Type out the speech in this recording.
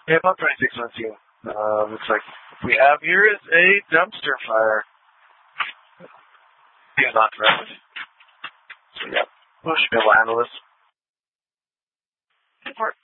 Yeah, about 26 months ago. Looks like what we have here is a dumpster fire. He's not threatened. So yeah, we should be able to handle this. Report.